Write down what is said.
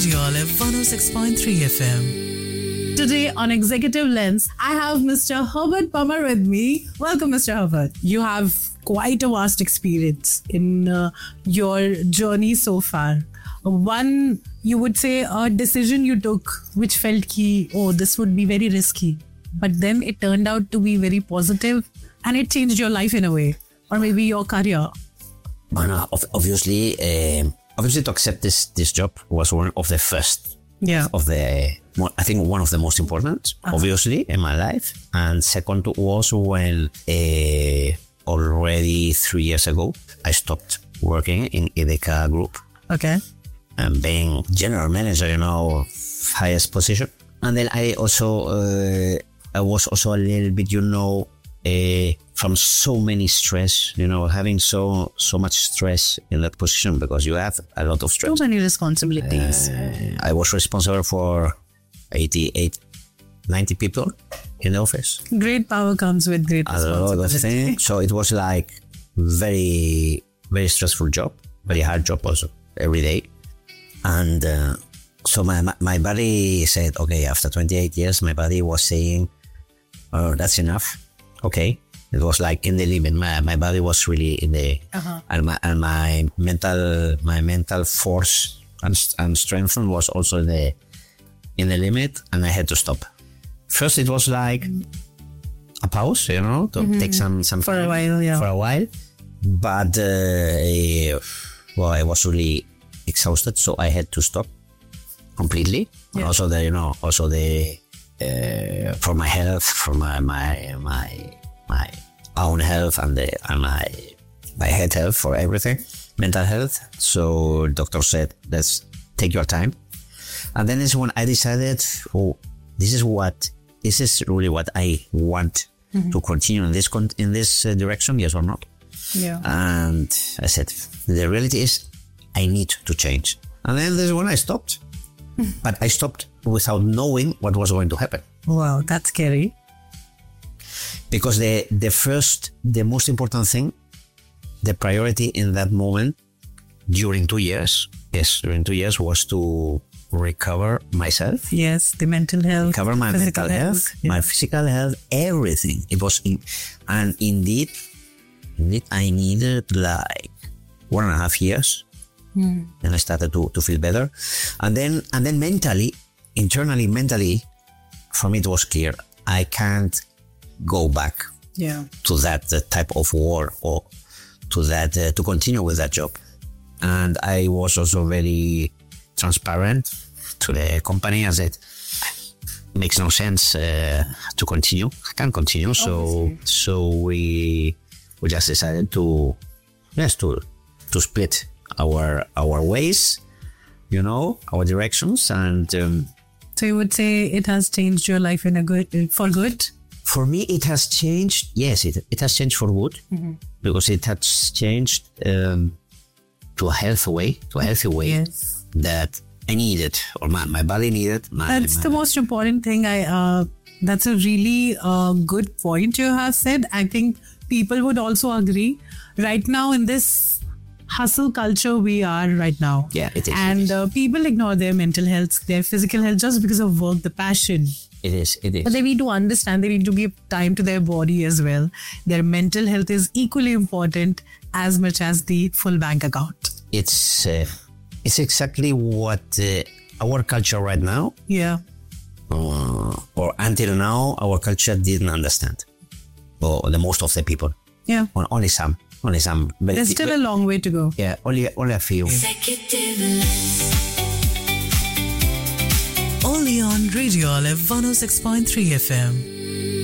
Radio Olive 106.3 FM. Today on Executive Lens, I have Mr. Herbert Pummer with me. Welcome, Mr. Herbert. You have quite a vast experience in your journey so far. One, you would say, a decision you took which felt key, oh, this would be very risky. But then it turned out to be very positive and it changed your life in a way, or maybe your career. Well, obviously, to accept this job was one of the first. Yeah. I think one of the most important, obviously, in my life. And second was when already 3 years ago, I stopped working in Edeka Group. Okay. And being general manager, highest position. And then I was also a little bit, from so many stress, having so much stress in that position because you have a lot of stress. So many responsibilities. I was responsible for 90 people in the office. Great power comes with great A lot of things. So it was like very, very stressful job, very hard job also every day. And so my body said, okay, after 28 years, my body was saying, oh, that's enough. Okay. It was like in the limit. My body was really in the, and my mental force and strength was also in the limit, and I had to stop. First, it was like a pause, to take some for time, a while, yeah. For a while, but I was really exhausted, so I had to stop completely. Yeah. Also, for my health, for my own health and my head health, for everything, mental health. So doctor said, let's take your time. And then is when I decided, this is really what I want to continue in this direction, yes or no? Yeah. And I said, the reality is I need to change. And then this is when I stopped. But I stopped without knowing what was going to happen. Wow, that's scary. Because the most important thing, the priority in that moment during 2 years, was to recover myself. Yes, the mental health. Recover my mental health, yeah. my physical health, everything. It was, and indeed, I needed like 1.5 years. And I started to feel better. And then internally, for me it was clear, I can't go back to that type of war or to that, to continue with that job. And I was also very transparent to the company. I said, it makes no sense to continue. I can't continue. So we just decided to split our ways, our directions, and so you would say it has changed your life for good? For me, it has changed. Yes, it has changed for good, because it has changed to a healthy way, Yes. that I needed, or my body needed. That's the most important thing. That's a really good point you have said. I think people would also agree. Right now in this hustle culture we are right now. Yeah, it is. And people ignore their mental health, their physical health just because of work, the passion. It is. But they need to understand, they need to give time to their body as well. Their mental health is equally important as much as the full bank account. It's exactly what our culture right now, Yeah. or until now, our culture didn't understand. Or the most of the people. Yeah. Only some. There's still a long way to go. Yeah, only a few. Only on Radio Olive 106.3 FM.